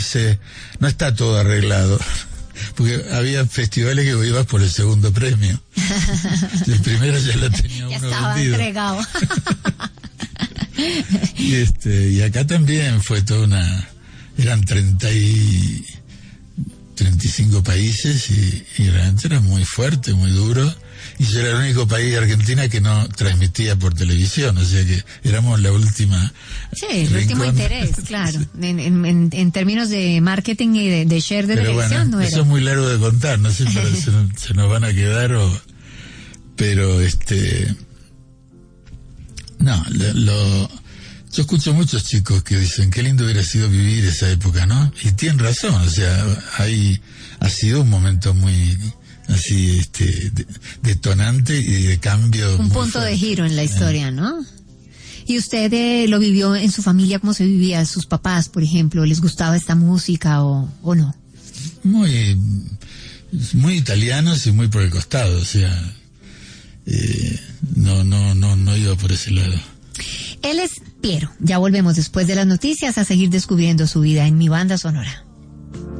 no está todo arreglado. Porque había festivales que ibas por el segundo premio. El primero ya lo tenía ya uno estaba vendido. Entregado. Y acá también fue toda eran 35 países y realmente era muy fuerte, muy duro. Y yo era el único país de Argentina que no transmitía por televisión, o sea que éramos la última. Sí, el último interés, claro. Sí. En términos de marketing y de share de pero televisión, bueno, no era. Eso es muy largo de contar, no sé si se nos van a quedar pero no, yo escucho muchos chicos que dicen qué lindo hubiera sido vivir esa época, ¿no? Y tienen razón, o sea, ha sido un momento muy así, detonante y de cambio. Un punto fuerte. De giro en la historia, ¿no? ¿Y usted lo vivió en su familia? ¿Cómo se vivía? ¿Sus papás, por ejemplo, les gustaba esta música o no? Muy italianos y muy por el costado, o sea, no iba por ese lado. Él es Piero. Ya volvemos después de las noticias a seguir descubriendo su vida en Mi Banda Sonora.